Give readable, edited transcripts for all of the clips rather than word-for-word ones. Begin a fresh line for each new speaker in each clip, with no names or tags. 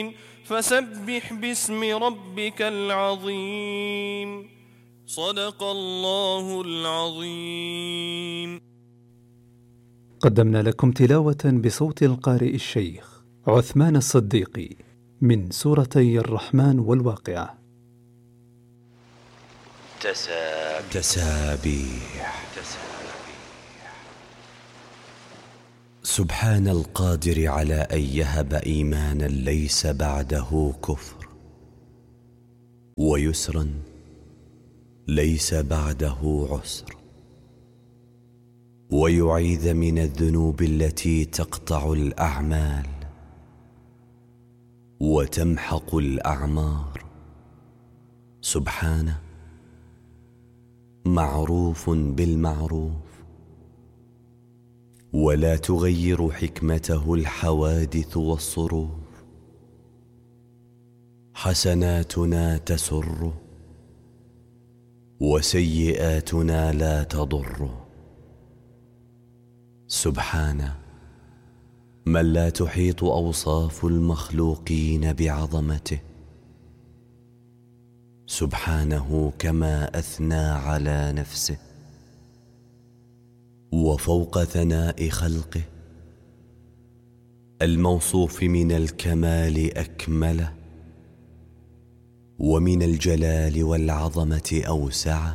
فسبح باسم ربك العظيم. صدق الله العظيم.
قدمنا لكم تلاوة بصوت القارئ الشيخ عثمان الصديقي من سورتي الرحمن والواقعة.
تسابيح. سبحان القادر على أن يهب إيمانا ليس بعده كفر، ويسرا ليس بعده عسر، ويعيذ من الذنوب التي تقطع الأعمال وتمحق الأعمار. سبحانه معروف بالمعروف، ولا تغير حكمته الحوادث والصروف. حسناتنا تسر، وسيئاتنا لا تضر. سبحانه من لا تحيط أوصاف المخلوقين بعظمته. سبحانه كما أثنى على نفسه، وفوق ثناء خلقه الموصوف من الكمال أكمله، ومن الجلال والعظمة أوسعه.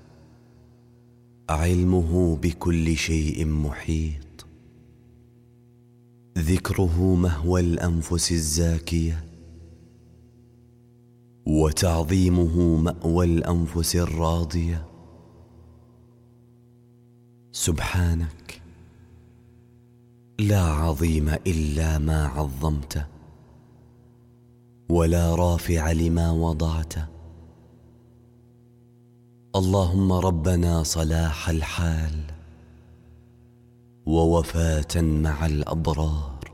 علمه بكل شيء محيط، ذكره مهوى الأنفس الزاكية، وتعظيمه مأوى الأنفس الراضية. سبحانك لا عظيم إلا ما عظمته، ولا رافع لما وضعته. اللهم ربنا صلاح الحال، ووفاة مع الأبرار.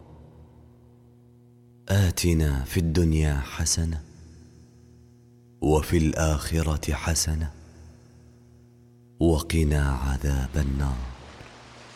آتنا في الدنيا حسنة، وفي الآخرة حسنة، وقنا عذاب النار.